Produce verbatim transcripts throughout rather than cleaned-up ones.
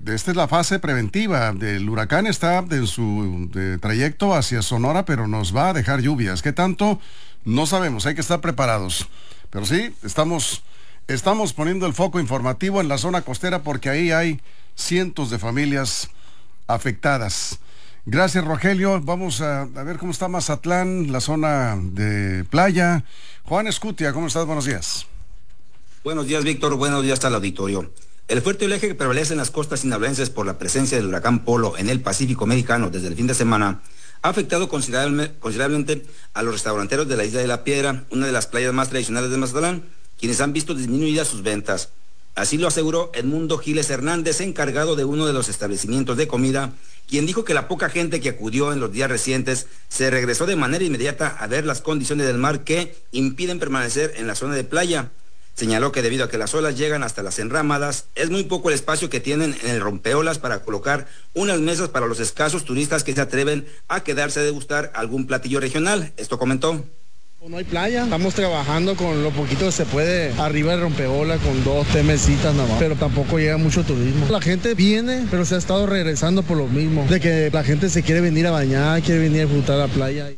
esta es la fase preventiva. El huracán está en su de trayecto hacia Sonora, pero nos va a dejar lluvias. ¿Qué tanto? No sabemos, hay que estar preparados. Pero sí, estamos, estamos poniendo el foco informativo en la zona costera porque ahí hay cientos de familias afectadas. Gracias, Rogelio. Vamos a, a ver cómo está Mazatlán, la zona de playa. Juan Escutia, ¿cómo estás? Buenos días. Buenos días, Víctor. Buenos días al auditorio. El fuerte oleaje que prevalece en las costas sinaloenses por la presencia del huracán Polo en el Pacífico mexicano desde el fin de semana ha afectado considerable, considerablemente a los restauranteros de la Isla de la Piedra, una de las playas más tradicionales de Mazatlán, quienes han visto disminuidas sus ventas. Así lo aseguró Edmundo Giles Hernández, encargado de uno de los establecimientos de comida, quien dijo que la poca gente que acudió en los días recientes se regresó de manera inmediata a ver las condiciones del mar que impiden permanecer en la zona de playa. Señaló que debido a que las olas llegan hasta las enramadas, es muy poco el espacio que tienen en el rompeolas para colocar unas mesas para los escasos turistas que se atreven a quedarse a degustar algún platillo regional. Esto comentó. No hay playa, estamos trabajando con lo poquito que se puede arriba del rompeola con dos, tres mesitas nada más, pero tampoco llega mucho turismo. La gente viene, pero se ha estado regresando por lo mismo, de que la gente se quiere venir a bañar, quiere venir a disfrutar la playa.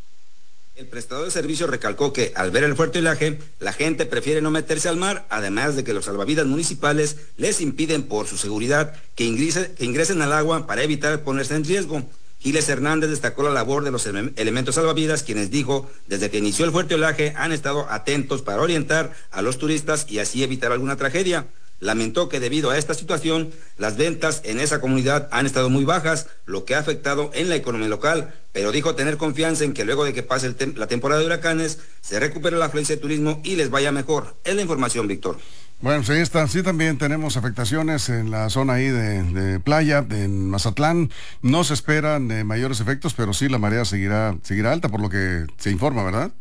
El prestador de servicio recalcó que al ver el fuerte oleaje, la gente prefiere no meterse al mar, además de que los salvavidas municipales les impiden por su seguridad que, ingrese, que ingresen al agua para evitar ponerse en riesgo. Giles Hernández destacó la labor de los ele- elementos salvavidas, quienes dijo, desde que inició el fuerte oleaje han estado atentos para orientar a los turistas y así evitar alguna tragedia. Lamentó que debido a esta situación, las ventas en esa comunidad han estado muy bajas, lo que ha afectado en la economía local, pero dijo tener confianza en que luego de que pase el tem- la temporada de huracanes, se recupere la afluencia de turismo y les vaya mejor. Es la información, Víctor. Bueno, pues ahí está. Sí, también tenemos afectaciones en la zona ahí de, de playa, en Mazatlán. No se esperan eh, mayores efectos, pero sí la marea seguirá, seguirá alta, por lo que se informa, ¿verdad?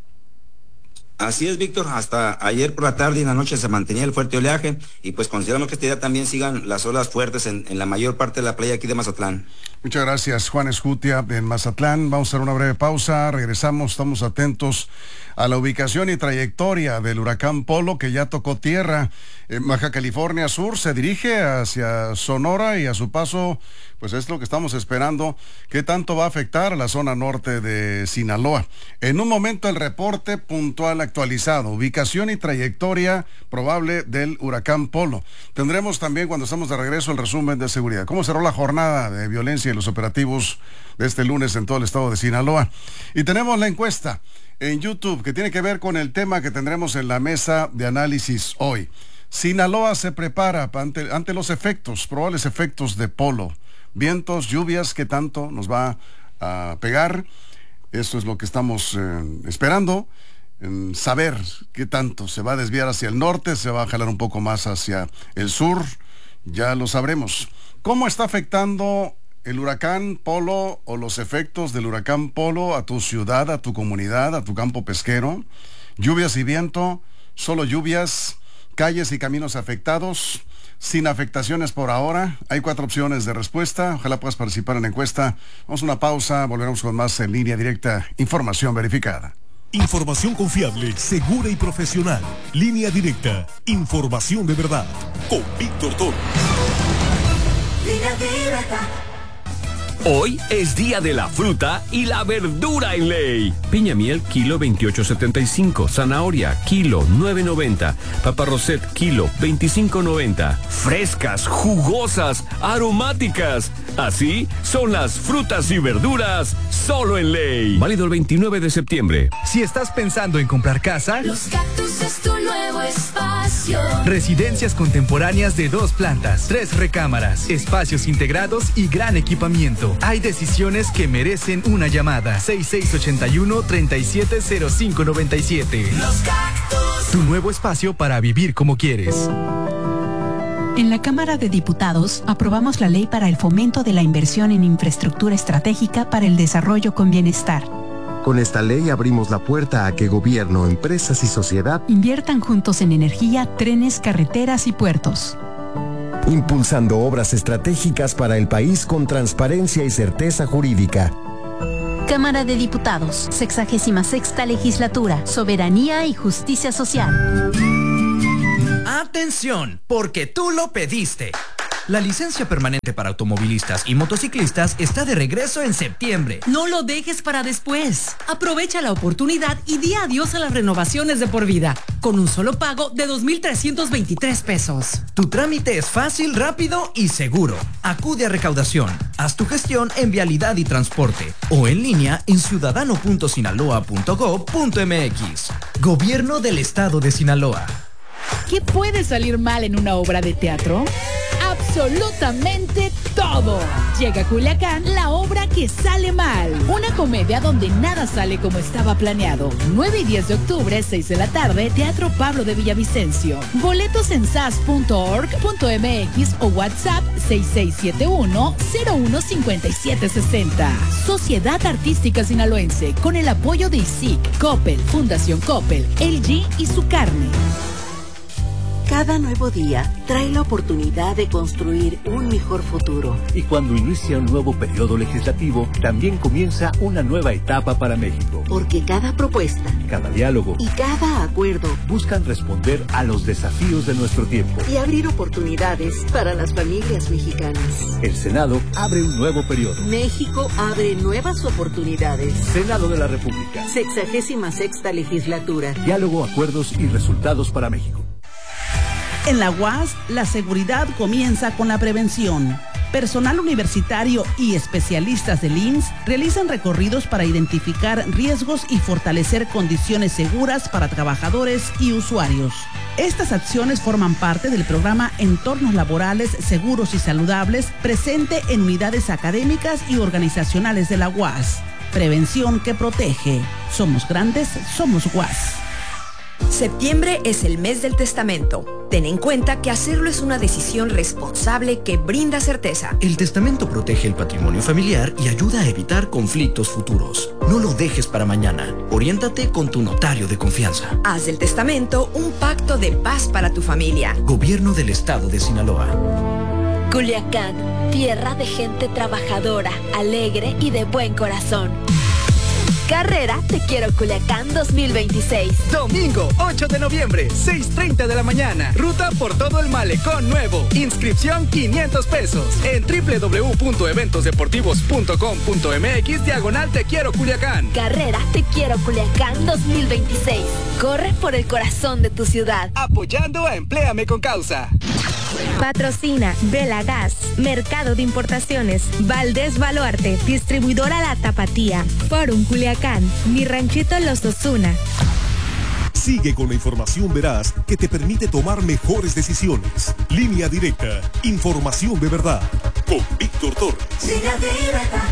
Así es, Víctor. Hasta ayer por la tarde y en la noche se mantenía el fuerte oleaje y pues consideramos que este día también sigan las olas fuertes en, en la mayor parte de la playa aquí de Mazatlán. Muchas gracias, Juan Escutia, en Mazatlán. Vamos a hacer una breve pausa, regresamos, estamos atentos a la ubicación y trayectoria del huracán Polo que ya tocó tierra en Baja California Sur, se dirige hacia Sonora y a su paso, pues es lo que estamos esperando, qué tanto va a afectar a la zona norte de Sinaloa. En un momento el reporte puntual actualizado, ubicación y trayectoria probable del huracán Polo. Tendremos también cuando estamos de regreso el resumen de seguridad. ¿Cómo cerró la jornada de violencia y los operativos de este lunes en todo el estado de Sinaloa? Y tenemos la encuesta en YouTube que tiene que ver con el tema que tendremos en la mesa de análisis hoy. Sinaloa se prepara ante, ante los efectos, probables efectos de Polo. Vientos, lluvias, ¿qué tanto nos va a pegar? Esto es lo que estamos eh, esperando, en saber qué tanto se va a desviar hacia el norte, se va a jalar un poco más hacia el sur, ya lo sabremos. ¿Cómo está afectando el huracán Polo o los efectos del huracán Polo a tu ciudad, a tu comunidad, a tu campo pesquero? Lluvias y viento, solo lluvias, calles y caminos afectados, sin afectaciones por ahora. Hay cuatro opciones de respuesta. Ojalá puedas participar en la encuesta. Vamos a una pausa, volveremos con más en línea directa. Información verificada. Información confiable, segura y profesional. Línea directa. Información de verdad. Con Víctor Toro. Línea directa. Hoy es día de la fruta y la verdura en Ley. Piña miel, kilo veintiocho setenta y cinco. Zanahoria, kilo nueve noventa. Papa Roset, kilo veinticinco noventa. Frescas, jugosas, aromáticas. Así son las frutas y verduras solo en Ley. Válido el veintinueve de septiembre. Si estás pensando en comprar casa, Los Cactus es tu nuevo espacio. Residencias contemporáneas de dos plantas, tres recámaras, espacios integrados y gran equipamiento. Hay decisiones que merecen una llamada. seis seis ocho uno, tres siete cero cinco nueve siete. Los Cactus. Tu nuevo espacio para vivir como quieres. En la Cámara de Diputados aprobamos la ley para el fomento de la inversión en infraestructura estratégica para el desarrollo con bienestar. Con esta ley abrimos la puerta a que gobierno, empresas y sociedad inviertan juntos en energía, trenes, carreteras y puertos. impulsando obras estratégicas para el país con transparencia y certeza jurídica. Cámara de Diputados, sexagésima sexta legislatura, soberanía y justicia social. Atención, porque tú lo pediste. La licencia permanente para automovilistas y motociclistas está de regreso en septiembre. No lo dejes para después. Aprovecha la oportunidad y di adiós a las renovaciones de por vida, con un solo pago de dos mil trescientos veintitrés pesos. Tu trámite es fácil, rápido y seguro. Acude a recaudación. Haz tu gestión en Vialidad y Transporte o en línea en ciudadano punto sinaloa punto gob punto mx. Gobierno del Estado de Sinaloa. ¿Qué puede salir mal en una obra de teatro? Absolutamente todo. Llega a Culiacán la obra que sale mal. Una comedia donde nada sale como estaba planeado. nueve y diez de octubre, seis de la tarde, Teatro Pablo de Villavicencio. Boletos en sas punto org punto mx o WhatsApp seis seis siete uno cero uno cinco siete seis cero. Sociedad Artística Sinaloense, con el apoyo de I S I C, Coppel, Fundación Coppel, L G y Su Carne. Cada nuevo día trae la oportunidad de construir un mejor futuro. Y cuando inicia un nuevo periodo legislativo, también comienza una nueva etapa para México. Porque cada propuesta, cada diálogo y cada acuerdo buscan responder a los desafíos de nuestro tiempo y abrir oportunidades para las familias mexicanas. El Senado abre un nuevo periodo. México abre nuevas oportunidades. Senado de la República. Sexagésima sexta legislatura. Diálogo, acuerdos y resultados para México. En la U A S, la seguridad comienza con la prevención. Personal universitario y especialistas del I M S S realizan recorridos para identificar riesgos y fortalecer condiciones seguras para trabajadores y usuarios. Estas acciones forman parte del programa Entornos Laborales Seguros y Saludables, presente en unidades académicas y organizacionales de la U A S. Prevención que protege. Somos grandes, somos U A S. Septiembre es el mes del testamento. Ten en cuenta que hacerlo es una decisión responsable que brinda certeza. El testamento protege el patrimonio familiar y ayuda a evitar conflictos futuros. No lo dejes para mañana. Oriéntate con tu notario de confianza. Haz del testamento un pacto de paz para tu familia. Gobierno del Estado de Sinaloa. Culiacán, tierra de gente trabajadora, alegre y de buen corazón. Carrera Te Quiero Culiacán dos mil veintiséis. Domingo ocho de noviembre, seis treinta de la mañana. Ruta por todo el malecón nuevo. Inscripción quinientos pesos. En doble u doble u doble u punto eventos deportivos punto com punto mx diagonal Te Quiero Culiacán. Carrera Te Quiero Culiacán dos mil veintiséis. Corre por el corazón de tu ciudad. Apoyando a Empléame con Causa. Patrocina Vela Gas, Mercado de Importaciones, Valdés Baluarte, Distribuidora La Tapatía, Forum Culiacán, Mi Ranchito Los Osuna. Sigue con la información veraz que te permite tomar mejores decisiones. Línea Directa, información de verdad. Con Víctor Torres. Línea Directa.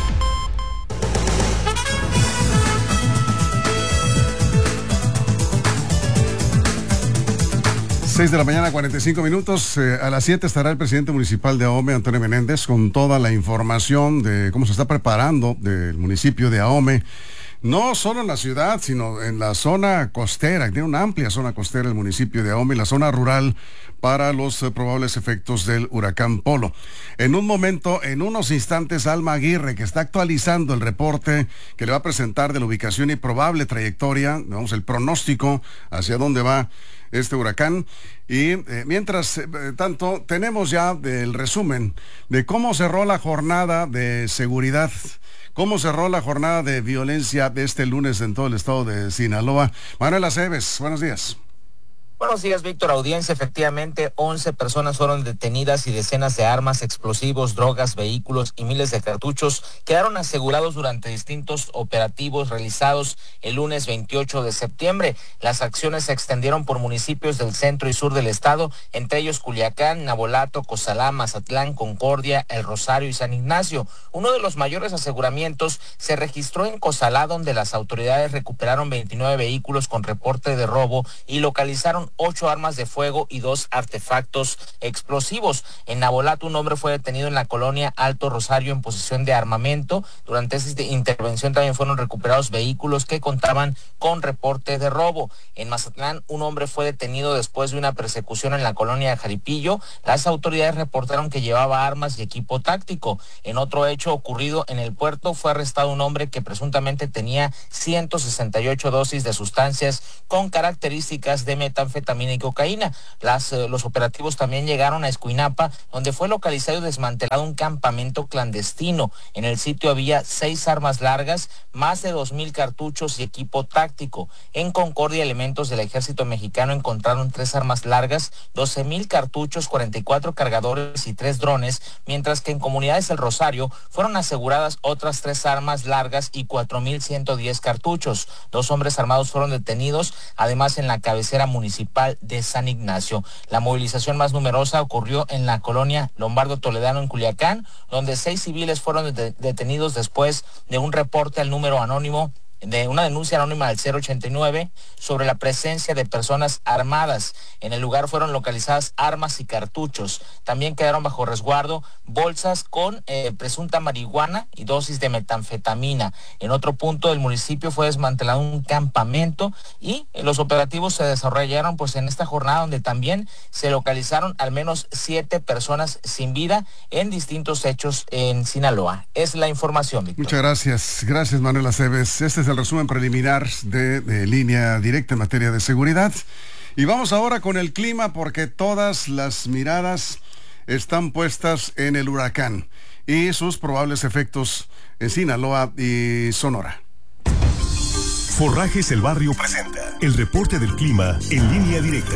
seis de la mañana, cuarenta y cinco minutos. Eh, a las siete estará el presidente municipal de Ahome, Antonio Menéndez, con toda la información de cómo se está preparando del municipio de Ahome. No solo en la ciudad, sino en la zona costera. Tiene una amplia zona costera el municipio de Ahome y la zona rural para los eh, probables efectos del huracán Polo. En un momento, en unos instantes, Alma Aguirre, que está actualizando el reporte que le va a presentar de la ubicación y probable trayectoria, vamos, el pronóstico hacia dónde va este huracán. Y eh, mientras eh, tanto, tenemos ya el resumen de cómo cerró la jornada de seguridad, cómo cerró la jornada de violencia de este lunes en todo el estado de Sinaloa. Manuel Aceves, buenos días. Buenos días, Víctor. Audiencia, efectivamente, once personas fueron detenidas y decenas de armas, explosivos, drogas, vehículos y miles de cartuchos quedaron asegurados durante distintos operativos realizados el lunes veintiocho de septiembre. Las acciones se extendieron por municipios del centro y sur del estado, entre ellos Culiacán, Navolato, Cozalá, Mazatlán, Concordia, El Rosario y San Ignacio. Uno de los mayores aseguramientos se registró en Cozalá, donde las autoridades recuperaron veintinueve vehículos con reporte de robo y localizaron ocho armas de fuego y dos artefactos explosivos. En Navolato, un hombre fue detenido en la colonia Alto Rosario en posesión de armamento. Durante esta intervención también fueron recuperados vehículos que contaban con reporte de robo. En Mazatlán, un hombre fue detenido después de una persecución en la colonia Jaripillo. Las autoridades reportaron que llevaba armas y equipo táctico. En otro hecho ocurrido en el puerto, fue arrestado un hombre que presuntamente tenía ciento sesenta y ocho dosis de sustancias con características de metanfetamina metanfetamina y cocaína. Las, eh, los operativos también llegaron a Escuinapa, donde fue localizado y desmantelado un campamento clandestino. En el sitio había seis armas largas, más de dos mil cartuchos y equipo táctico. En Concordia, elementos del ejército mexicano encontraron tres armas largas, doce mil cartuchos, cuarenta y cuatro cargadores y tres drones, mientras que en Comunidades del Rosario fueron aseguradas otras tres armas largas y cuatro mil ciento diez cartuchos. Dos hombres armados fueron detenidos, además en la cabecera municipal de San Ignacio. La movilización más numerosa ocurrió en la colonia Lombardo Toledano en Culiacán, donde seis civiles fueron de- detenidos después de un reporte al número anónimo de una denuncia anónima del cero ochenta y nueve sobre la presencia de personas armadas. En el lugar fueron localizadas armas y cartuchos. También quedaron bajo resguardo bolsas con eh, presunta marihuana y dosis de metanfetamina. En otro punto del municipio fue desmantelado un campamento y los operativos se desarrollaron pues en esta jornada, donde también se localizaron al menos siete personas sin vida en distintos hechos en Sinaloa. Es la información, Víctor. Muchas gracias. Gracias, Manuel Aceves. Este es el resumen preliminar de, de Línea Directa en materia de seguridad. Y vamos ahora con el clima, porque todas las miradas están puestas en el huracán y sus probables efectos en Sinaloa y Sonora. Forrajes El Barrio presenta el reporte del clima en Línea Directa.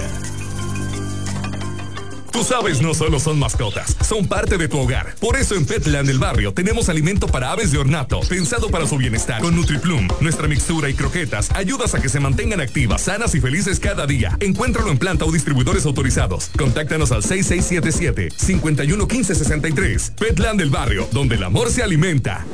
Tus aves no solo son mascotas, son parte de tu hogar. Por eso en Petland del Barrio tenemos alimento para aves de ornato, pensado para su bienestar. Con NutriPlum, nuestra mixtura y croquetas ayudas a que se mantengan activas, sanas y felices cada día. Encuéntralo en planta o distribuidores autorizados. Contáctanos al seis seis siete siete, cinco uno uno, uno cinco seis tres. Petland del Barrio, donde el amor se alimenta.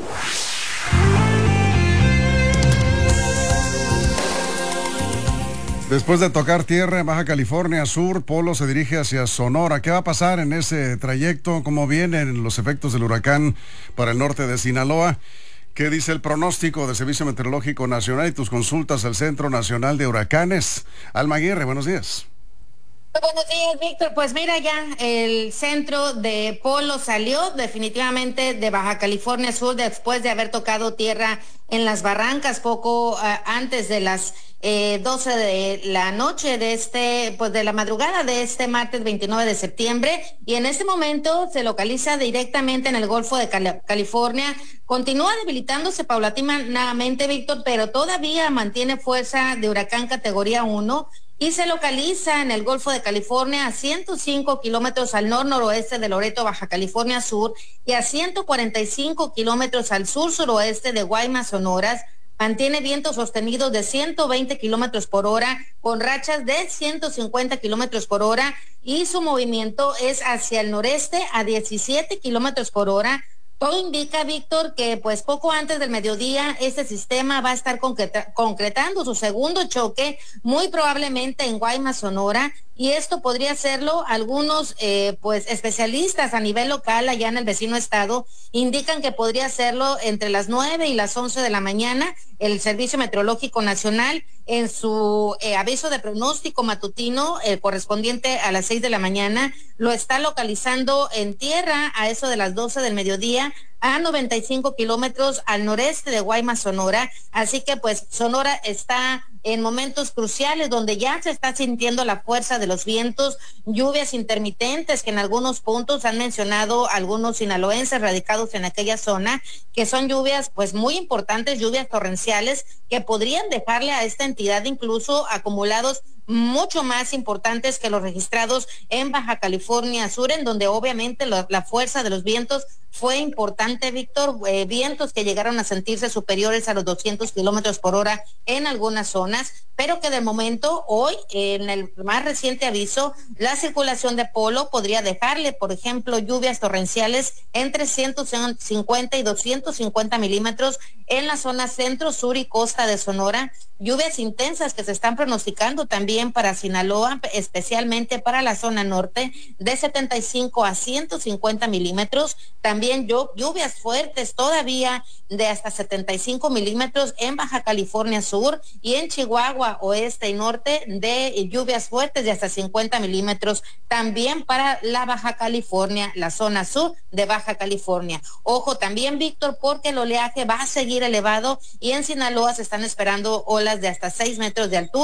Después de tocar tierra en Baja California Sur, Polo se dirige hacia Sonora. ¿Qué va a pasar en ese trayecto? ¿Cómo vienen los efectos del huracán para el norte de Sinaloa? ¿Qué dice el pronóstico del Servicio Meteorológico Nacional y tus consultas al Centro Nacional de Huracanes? Alma Aguirre, buenos días. Buenos días, Víctor. Pues mira, ya el centro de Polo salió definitivamente de Baja California Sur después de haber tocado tierra en las Barrancas poco uh, antes de las eh, doce de la noche de este, pues de la madrugada de este martes veintinueve de septiembre, y en este momento se localiza directamente en el Golfo de Cali- California. Continúa debilitándose paulatinamente, Víctor, pero todavía mantiene fuerza de huracán categoría uno. Y se localiza en el Golfo de California a ciento cinco kilómetros al nor-noroeste de Loreto, Baja California Sur, y a ciento cuarenta y cinco kilómetros al sur-suroeste de Guaymas, Sonora. Mantiene vientos sostenidos de ciento veinte kilómetros por hora, con rachas de ciento cincuenta kilómetros por hora, y su movimiento es hacia el noreste a diecisiete kilómetros por hora. Todo indica, Víctor, que pues poco antes del mediodía este sistema va a estar concreta- concretando su segundo choque, muy probablemente en Guaymas, Sonora, y esto podría hacerlo algunos eh, pues especialistas a nivel local allá en el vecino estado indican que podría hacerlo entre las nueve y las once de la mañana. El Servicio Meteorológico Nacional en su eh, aviso de pronóstico matutino eh, correspondiente a las seis de la mañana lo está localizando en tierra a eso de las doce del mediodía a noventa y cinco kilómetros al noreste de Guaymas, Sonora. Así que pues Sonora está en momentos cruciales donde ya se está sintiendo la fuerza de los vientos, lluvias intermitentes que en algunos puntos han mencionado algunos sinaloenses radicados en aquella zona, que son lluvias pues muy importantes, lluvias torrenciales que podrían dejarle a esta entidad incluso acumulados mucho más importantes que los registrados en Baja California Sur, en donde obviamente lo, la fuerza de los vientos fue importante, Víctor, eh, vientos que llegaron a sentirse superiores a los doscientos kilómetros por hora en algunas zonas, pero que de momento hoy, en el más reciente aviso, la circulación de Polo podría dejarle, por ejemplo, lluvias torrenciales entre ciento cincuenta y doscientos cincuenta milímetros en la zona centro, sur y costa de Sonora, lluvias intensas que se están pronosticando también para Sinaloa, especialmente para la zona norte, de setenta y cinco a ciento cincuenta milímetros, también lluvias fuertes todavía de hasta setenta y cinco milímetros en Baja California Sur, y en Chihuahua oeste y norte de lluvias fuertes de hasta cincuenta milímetros también para la Baja California, la zona sur de Baja California. Ojo también, Víctor, porque el oleaje va a seguir elevado y en Sinaloa se están esperando olas de hasta seis metros de altura.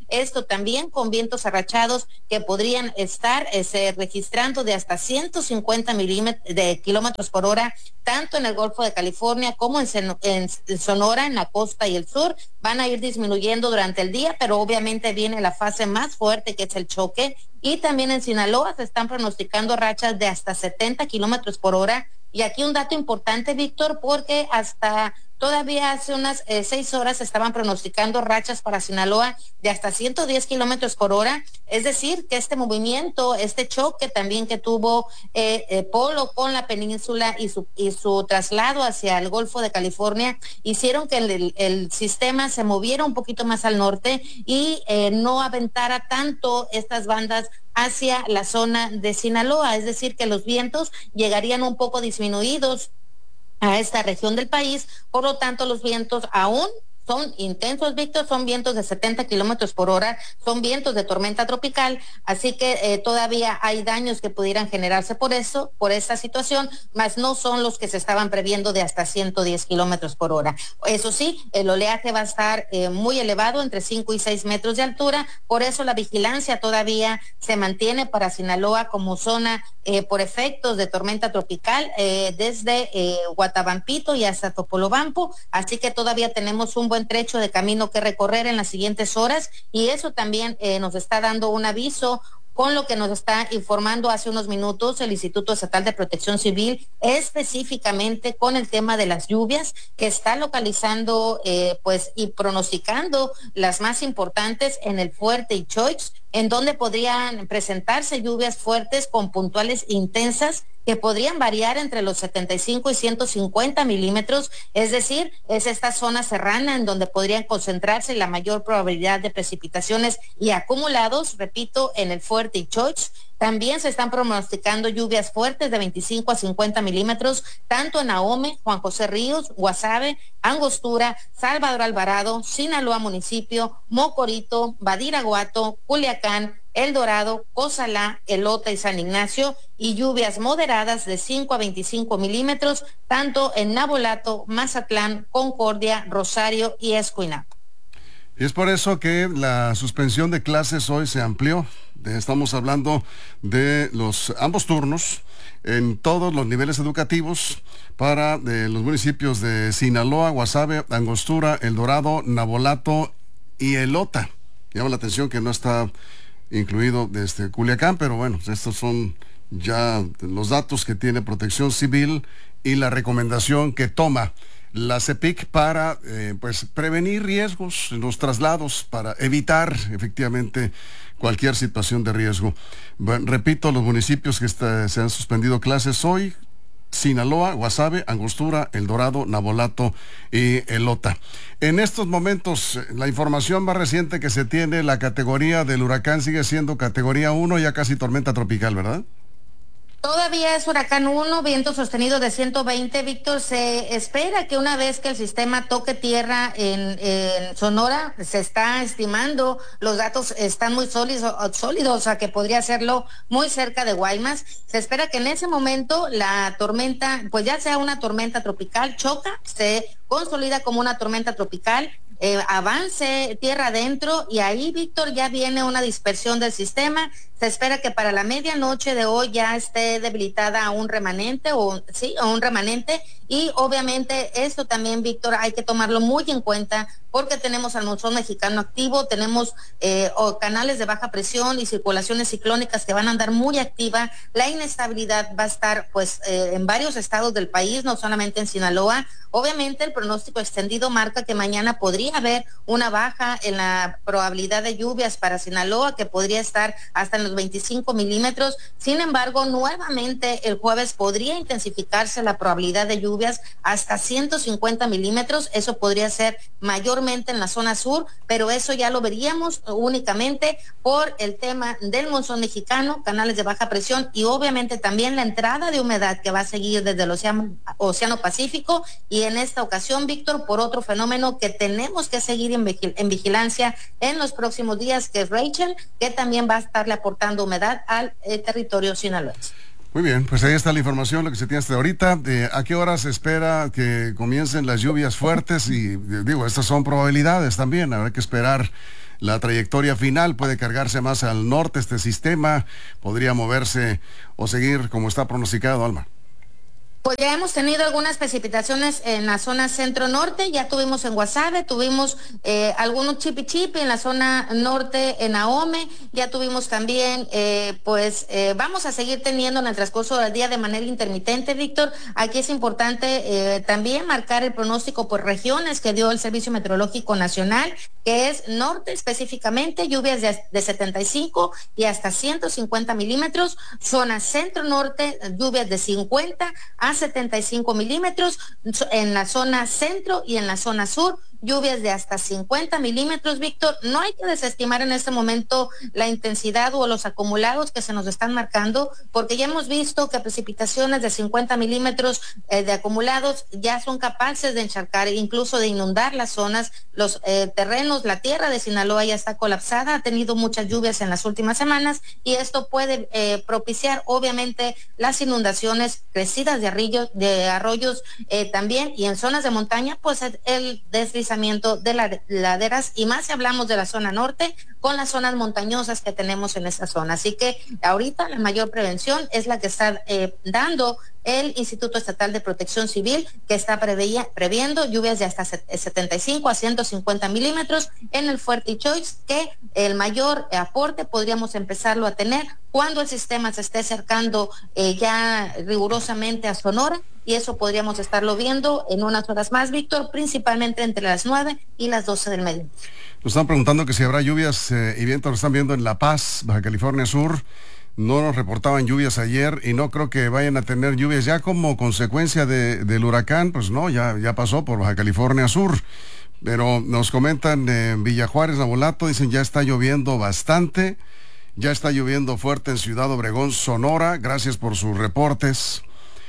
esto también con vientos arrachados que podrían estar eh, se, registrando de hasta ciento cincuenta milímetros de kilómetros por hora, tanto en el Golfo de California como en, Sen- en Sonora, en la costa y el sur. Van a ir disminuyendo durante el día, pero obviamente viene la fase más fuerte, que es el choque, y también en Sinaloa se están pronosticando rachas de hasta setenta kilómetros por hora. Y aquí un dato importante, Víctor, porque hasta todavía hace unas eh, seis horas estaban pronosticando rachas para Sinaloa de hasta ciento diez kilómetros por hora. Es decir, que este movimiento, este choque también que tuvo eh, eh, Polo con la península y su, y su traslado hacia el Golfo de California, hicieron que el, el, el sistema se moviera un poquito más al norte y eh, no aventara tanto estas bandas hacia la zona de Sinaloa. Es decir, que los vientos llegarían un poco disminuidos a esta región del país. Por lo tanto, los vientos aún son intensos, Víctor, son vientos de setenta kilómetros por hora, son vientos de tormenta tropical, así que eh, todavía hay daños que pudieran generarse por eso, por esta situación, mas no son los que se estaban previendo de hasta ciento diez kilómetros por hora. Eso sí, el oleaje va a estar eh, muy elevado, entre cinco y seis metros de altura, por eso la vigilancia todavía se mantiene para Sinaloa como zona eh, por efectos de tormenta tropical, eh, desde eh, Guatabampito y hasta Topolobampo, así que todavía tenemos un buen trecho de camino que recorrer en las siguientes horas, y eso también eh, nos está dando un aviso con lo que nos está informando hace unos minutos el Instituto Estatal de Protección Civil, específicamente con el tema de las lluvias, que está localizando eh, pues y pronosticando las más importantes en el Fuerte y Choix, en donde podrían presentarse lluvias fuertes con puntuales intensas que podrían variar entre los setenta y cinco y ciento cincuenta milímetros, es decir, es esta zona serrana en donde podrían concentrarse la mayor probabilidad de precipitaciones y acumulados, repito, en el Fuerte y Choix. También se están pronosticando lluvias fuertes de veinticinco a cincuenta milímetros, tanto en Ahome, Juan José Ríos, Guasave, Angostura, Salvador Alvarado, Sinaloa Municipio, Mocorito, Badiraguato, Culiacán, El Dorado, Cozalá, Elota y San Ignacio, y lluvias moderadas de cinco a veinticinco milímetros, tanto en Nabolato, Mazatlán, Concordia, Rosario y Escuinapa. Y es por eso que la suspensión de clases hoy se amplió. Estamos hablando de los ambos turnos en todos los niveles educativos para eh, los municipios de Sinaloa, Guasave, Angostura, El Dorado, Nabolato y Elota. Llama la atención que no está incluido desde Culiacán, pero bueno, estos son ya los datos que tiene Protección Civil y la recomendación que toma la CEPIC para eh, pues prevenir riesgos en los traslados, para evitar efectivamente cualquier situación de riesgo. Bueno, repito, los municipios que está, se han suspendido clases hoy: Sinaloa, Guasave, Angostura, El Dorado, Nabolato y Elota. En estos momentos, la información más reciente que se tiene, la categoría del huracán sigue siendo categoría uno, ya casi tormenta tropical, ¿verdad? Todavía es huracán uno, viento sostenido de ciento veinte, Víctor. Se espera que una vez que el sistema toque tierra en, en Sonora, se está estimando, los datos están muy sólidos, sólidos, o sea que podría hacerlo muy cerca de Guaymas. Se espera que en ese momento la tormenta, pues ya sea una tormenta tropical, choca, se consolida como una tormenta tropical, eh, avance tierra adentro, y ahí, Víctor, ya viene una dispersión del sistema. Se espera que para la medianoche de hoy ya esté debilitada a un remanente, o sí, a un remanente, y obviamente esto también, Víctor, hay que tomarlo muy en cuenta, porque tenemos al monzón mexicano activo, tenemos eh, o canales de baja presión y circulaciones ciclónicas que van a andar muy activa. La inestabilidad va a estar pues eh, en varios estados del país, no solamente en Sinaloa. Obviamente el pronóstico extendido marca que mañana podría haber una baja en la probabilidad de lluvias para Sinaloa, que podría estar hasta en los veinticinco milímetros. Sin embargo, nuevamente el jueves podría intensificarse la probabilidad de lluvias hasta ciento cincuenta milímetros. Eso podría ser mayormente en la zona sur, pero eso ya lo veríamos únicamente por el tema del monzón mexicano, canales de baja presión, y obviamente también la entrada de humedad que va a seguir desde el océano, océano Pacífico, y en esta ocasión, Víctor, por otro fenómeno que tenemos que seguir en, vigil en vigilancia en los próximos días, que es Rachel, que también va a estarle aportando humedad al eh, territorio sinaloense. Muy bien, pues ahí está la información, lo que se tiene hasta ahorita. Eh, ¿A qué hora se espera que comiencen las lluvias fuertes? Y digo, estas son probabilidades también, habrá que esperar la trayectoria final, puede cargarse más al norte este sistema, podría moverse o seguir como está pronosticado, Alma. Pues ya hemos tenido algunas precipitaciones en la zona centro-norte, ya tuvimos en Guasave, tuvimos eh, algunos chipi chipi en la zona norte en Ahome, ya tuvimos también, eh, pues eh, vamos a seguir teniendo en el transcurso del día de manera intermitente, Víctor. Aquí es importante eh, también marcar el pronóstico por regiones que dio el Servicio Meteorológico Nacional, que es norte específicamente, lluvias de, de setenta y cinco y hasta ciento cincuenta milímetros, zona centro-norte, lluvias de cincuenta a setenta y cinco milímetros, en la zona centro y en la zona sur, lluvias de hasta cincuenta milímetros, Víctor. No hay que desestimar en este momento la intensidad o los acumulados que se nos están marcando, porque ya hemos visto que precipitaciones de cincuenta milímetros eh, de acumulados ya son capaces de encharcar, incluso de inundar las zonas, los eh, terrenos, la tierra de Sinaloa ya está colapsada, ha tenido muchas lluvias en las últimas semanas y esto puede eh, propiciar obviamente las inundaciones, crecidas de arroyos, de arroyos eh, también, y en zonas de montaña pues el deslizamiento de las laderas, y más si hablamos de la zona norte con las zonas montañosas que tenemos en esa zona. Así que ahorita la mayor prevención es la que está eh, dando el Instituto Estatal de Protección Civil, que está preveía, previendo lluvias de hasta setenta y cinco a ciento cincuenta milímetros en el Fuerte y Choix, que el mayor aporte podríamos empezarlo a tener cuando el sistema se esté acercando eh, ya rigurosamente a Sonora, y eso podríamos estarlo viendo en unas horas más, Víctor, principalmente entre las nueve y las doce del mediodía. Nos están preguntando que si habrá lluvias eh, y vientos, lo están viendo en La Paz, Baja California Sur. No nos reportaban lluvias ayer y no creo que vayan a tener lluvias ya como consecuencia de, del huracán, pues no, ya, ya pasó por Baja California Sur. Pero nos comentan en Villa Juárez, Navolato, dicen ya está lloviendo bastante, ya está lloviendo fuerte en Ciudad Obregón, Sonora. Gracias por sus reportes.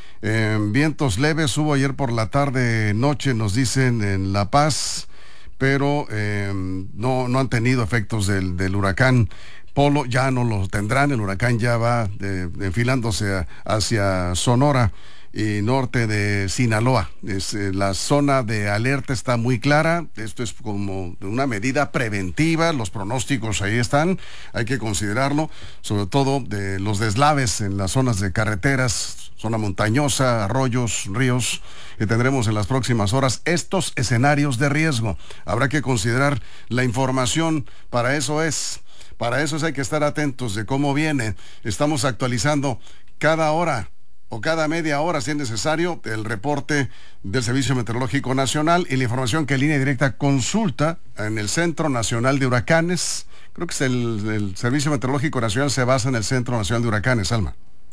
Eh, vientos leves hubo ayer por la tarde, noche, nos dicen en La Paz, pero eh, no, no han tenido efectos del, del huracán Polo, ya no lo tendrán. El huracán ya va eh, enfilándose a, hacia Sonora y norte de Sinaloa. Es, eh, la zona de alerta está muy clara. Esto es como una medida preventiva. Los pronósticos ahí están, hay que considerarlo, sobre todo de los deslaves en las zonas de carreteras, zona montañosa, arroyos, ríos, que tendremos en las próximas horas estos escenarios de riesgo. Habrá que considerar la información, para eso es. Para eso hay que estar atentos de cómo viene. Estamos actualizando cada hora o cada media hora, si es necesario, el reporte del Servicio Meteorológico Nacional y la información que Línea Directa consulta en el Centro Nacional de Huracanes. Creo que es el, el Servicio Meteorológico Nacional se basa en el Centro Nacional de Huracanes, Alma.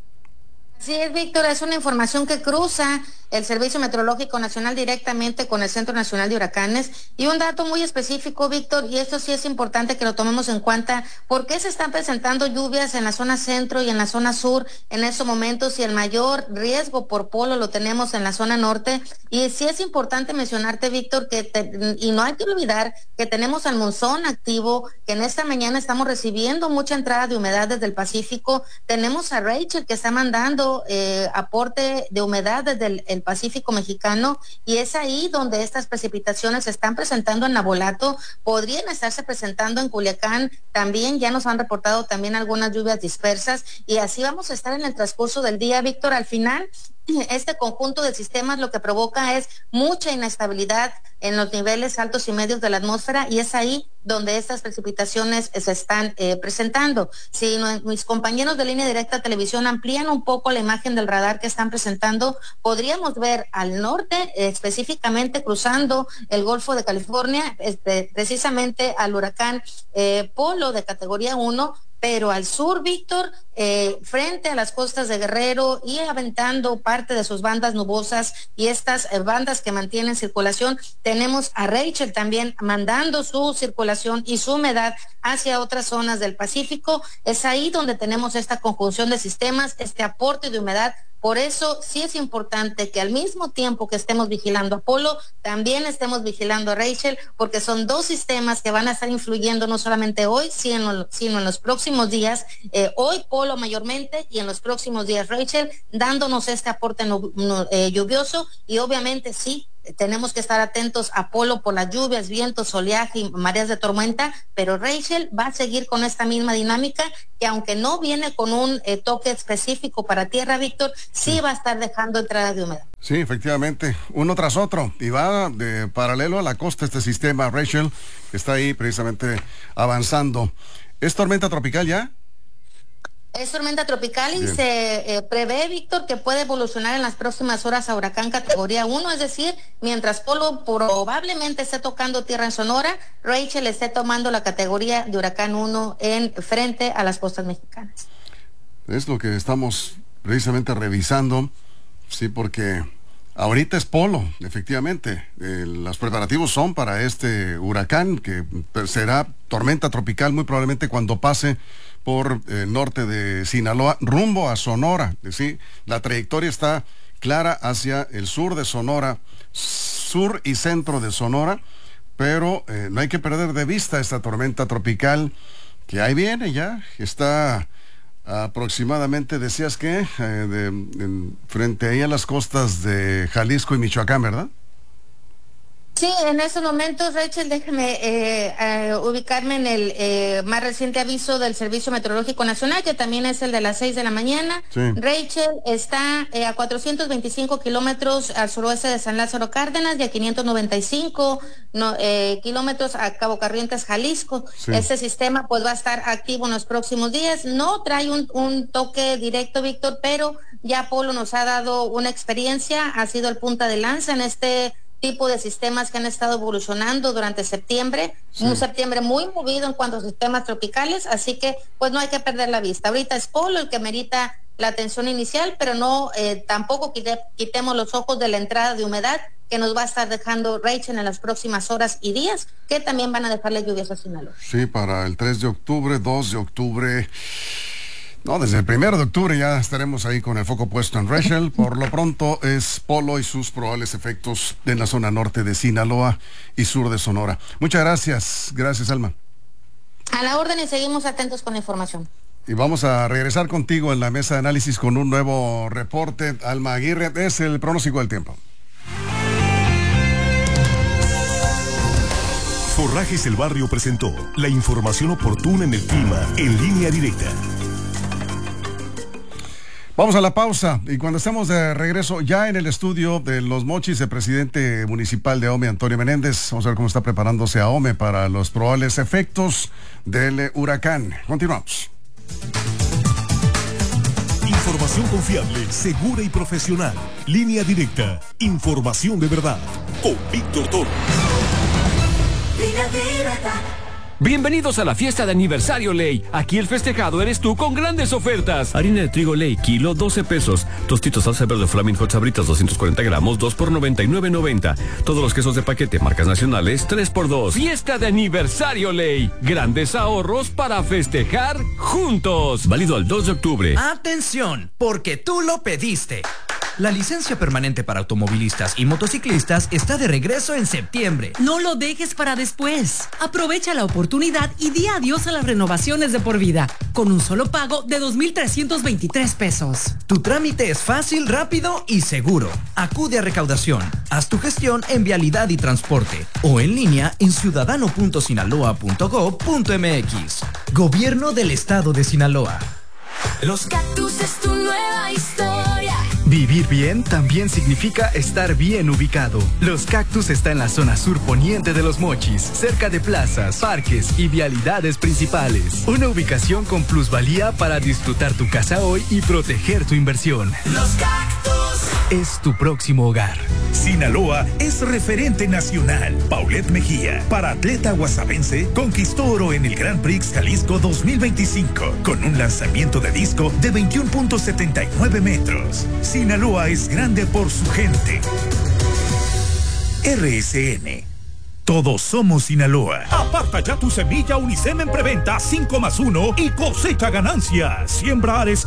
Sí, es, Víctor, es una información que cruza el Servicio Meteorológico Nacional directamente con el Centro Nacional de Huracanes. Y un dato muy específico, Víctor, y esto sí es importante que lo tomemos en cuenta, ¿por qué se están presentando lluvias en la zona centro y en la zona sur en estos momentos, y el mayor riesgo por polo lo tenemos en la zona norte? Y sí es importante mencionarte, Víctor, que te, y no hay que olvidar que tenemos al monzón activo, que en esta mañana estamos recibiendo mucha entrada de humedad desde el Pacífico. Tenemos a Rachel que está mandando eh, aporte de humedad desde el, el Pacífico mexicano, y es ahí donde estas precipitaciones se están presentando en Navolato, podrían estarse presentando en Culiacán también, ya nos han reportado también algunas lluvias dispersas, y así vamos a estar en el transcurso del día, Víctor. Al final, este conjunto de sistemas lo que provoca es mucha inestabilidad en los niveles altos y medios de la atmósfera, y es ahí donde estas precipitaciones se están eh, presentando. Si no, mis compañeros de Línea Directa Televisión amplían un poco la imagen del radar que están presentando, podríamos ver al norte, eh, específicamente cruzando el Golfo de California, este, precisamente al huracán eh, Polo de categoría uno, pero al sur, Víctor, eh, frente a las costas de Guerrero y aventando parte de sus bandas nubosas y estas eh, bandas que mantienen circulación, tenemos a Rachel también mandando su circulación y su humedad hacia otras zonas del Pacífico. Es ahí donde tenemos esta conjunción de sistemas, este aporte de humedad. Por eso sí es importante que al mismo tiempo que estemos vigilando a Polo, también estemos vigilando a Rachel, porque son dos sistemas que van a estar influyendo no solamente hoy, sino, sino en los próximos días. Eh, hoy Polo mayormente, y en los próximos días Rachel, dándonos este aporte no, no, eh, lluvioso, y obviamente sí, tenemos que estar atentos a Polo por las lluvias, vientos, oleaje y mareas de tormenta, pero Rachel va a seguir con esta misma dinámica que aunque no viene con un eh, toque específico para tierra, Víctor, sí, sí va a estar dejando entradas de humedad. Sí, efectivamente, uno tras otro, y va de paralelo a la costa este sistema, Rachel, que está ahí precisamente avanzando. ¿Es tormenta tropical ya? Es tormenta tropical y Bien. se eh, prevé, Víctor, que puede evolucionar en las próximas horas a huracán categoría uno, es decir, mientras Polo probablemente esté tocando tierra en Sonora, Rachel esté tomando la categoría de huracán uno en frente a las costas mexicanas. Es lo que estamos precisamente revisando, sí, porque ahorita es Polo, efectivamente. Eh, los preparativos son para este huracán, que será tormenta tropical muy probablemente cuando pase por eh, norte de Sinaloa, rumbo a Sonora. ¿Sí? La trayectoria está clara hacia el sur de Sonora, sur y centro de Sonora, pero eh, no hay que perder de vista esta tormenta tropical, que ahí viene ya, está aproximadamente, decías que, eh, de, en, frente ahí a las costas de Jalisco y Michoacán, ¿verdad? Sí, en estos momentos, Rachel, déjame eh, eh, ubicarme en el eh, más reciente aviso del Servicio Meteorológico Nacional, que también es el de las seis de la mañana. Sí. Rachel está eh, a cuatrocientos veinticinco kilómetros al suroeste de San Lázaro Cárdenas y a quinientos noventa y cinco no, eh, kilómetros a Cabo Corrientes, Jalisco. Sí. Este sistema pues va a estar activo en los próximos días. No trae un, un toque directo, Víctor, pero ya Polo nos ha dado una experiencia, ha sido el punta de lanza en este tipo de sistemas que han estado evolucionando durante septiembre, sí. Un septiembre muy movido en cuanto a sistemas tropicales, así que pues no hay que perder la vista. Ahorita es Polo el que merita la atención inicial, pero no eh, tampoco quite, quitemos los ojos de la entrada de humedad que nos va a estar dejando Rachel en las próximas horas y días, que también van a dejarle lluvias a Sinaloa. Sí, para el tres de octubre, dos de octubre... No, desde el primero de octubre ya estaremos ahí con el foco puesto en Rachel. Por lo pronto es Polo y sus probables efectos en la zona norte de Sinaloa y sur de Sonora. Muchas gracias. Gracias, Alma. A la orden y seguimos atentos con la información. Y vamos a regresar contigo en la mesa de análisis con un nuevo reporte. Alma Aguirre, es el pronóstico del tiempo. Forrajes El Barrio presentó la información oportuna en el clima en Línea Directa. Vamos a la pausa y cuando estemos de regreso ya en el estudio de Los Mochis, el presidente municipal de Ahome, Antonio Menéndez, vamos a ver cómo está preparándose Ahome para los probables efectos del huracán. Continuamos. Información confiable, segura y profesional. Línea Directa, información de verdad. Con Víctor Toro. Línea Directa. Bienvenidos a la fiesta de aniversario Ley. Aquí el festejado eres tú con grandes ofertas. Harina de trigo Ley, kilo, doce pesos. Tostitos salsa verde Flaming Hot Sabritas, doscientos cuarenta gramos, dos por noventa y nueve noventa. Todos los quesos de paquete, marcas nacionales, tres por dos. Fiesta de aniversario Ley. Grandes ahorros para festejar juntos. Válido al dos de octubre. Atención, porque tú lo pediste. La licencia permanente para automovilistas y motociclistas está de regreso en septiembre. No lo dejes para después. Aprovecha la oportunidad y di adiós a las renovaciones de por vida, con un solo pago de dos mil trescientos veintitrés pesos. Tu trámite es fácil, rápido y seguro. Acude a Recaudación. Haz tu gestión en Vialidad y Transporte o en línea en ciudadano punto sinaloa punto gob punto mx. Gobierno del Estado de Sinaloa. Los Cactus es tu nueva historia. Vivir bien también significa estar bien ubicado. Los Cactus está en la zona sur poniente de Los Mochis, cerca de plazas, parques y vialidades principales. Una ubicación con plusvalía para disfrutar tu casa hoy y proteger tu inversión. Los Cactus es tu próximo hogar. Sinaloa es referente nacional. Paulette Mejía, para atleta guasavense, conquistó oro en el Grand Prix Jalisco dos mil veinticinco con un lanzamiento de disco de veintiuno punto setenta y nueve metros. Sinaloa es grande por su gente. R S N. Todos somos Sinaloa. Aparta ya tu semilla Unicem en preventa cinco más uno y cosecha ganancias. Siembra Ares